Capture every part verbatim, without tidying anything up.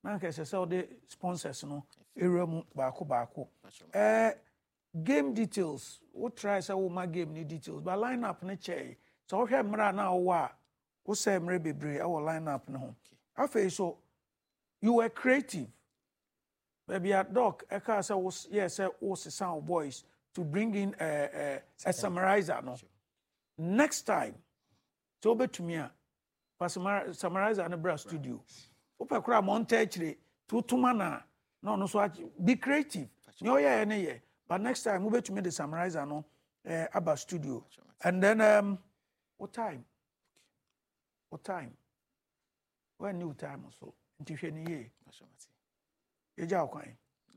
na nke se say the sponsors no area mu baako baako eh game details we try say we ma game ni details but line up ne che so wo hwe mra na wo a wo say mre bebre e wo line up ne ho afei so you were creative baby at doc e ka say wo yes say wo sound boys to bring in a uh, uh, a summarizer no next time so betumi a summarizer na bra studio opa kura montage to tumana no no so be creative no yeah any yeah but next time we betumi the summarizer no uh, aba studio and then um what time what time when new time so nti hwe ni ye eja kwan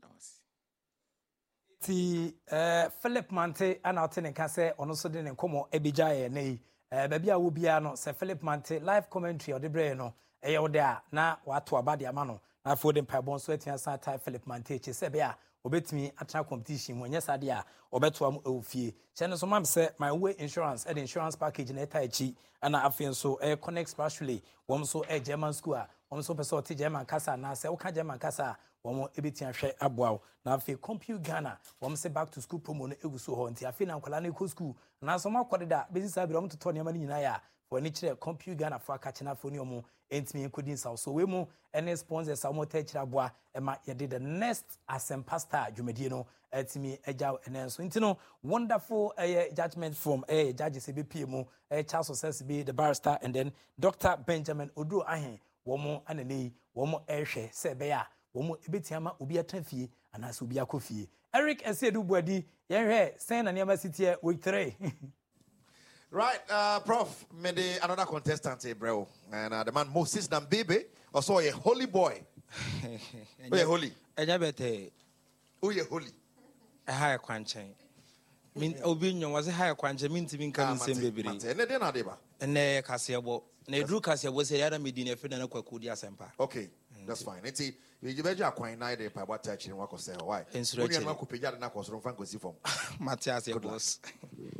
ti eh Philip Mante ana otene ka se ono so de ne komo ebija ye nei eh ba bia wo bia no se Philip Mante live commentary o de bre no eye wo de a na wato aba de ama no na fo de mpabon so atia sa tai Philip Mante che se bia obetimi atra competition mo nyesa de a obeto am ofie che no so mam se my way insurance and insurance package na eta echi ana afen so eh connect specially wom so eh German school a wom so person te German kasa na se wo ka German kasa wom ebetia hwe aboawo na afi compute Ghana wom se back to school promo no eguso ho nti afi na nkwala na ko school na so makode da bezisa bi wom toto ne ma ni nyina ya for ni kire compute Ghana for aka chena for ni omo entimi ekodin saw so we mu any sponsors sa mo ta kire aboa e ma ye the next Asempa Star dwumedie no etimi eja enen so nti no wonderful uh, judgment from eh uh, judges be P M uh, Charles Osese be the barrister and then Doctor Benjamin Oduro Ahen womo anani womo ehwe se be ya womo ebetiama obi atafie anase obi akofie Eric Esedu Buadi yenhwe sen na niam city week three. Right, uh, Prof, maybe another contestant, eh, bro. And uh, the man Moses Nambebe, also a holy boy. Oh, yeah, holy. Ejabete. Oh, yeah, holy. A higher quanchain. Min Obinion was a higher quanchain, mean to be coming same baby. And then I did. And there, Cassiabo. Nedru Cassia was a other Medina Fidana Kwakudia Sempa. Okay, that's fine. Let's see. You better quite night by what touching what was say. Why? Insurrection. Could be that was from Franco Sifon. Matthias, your boss.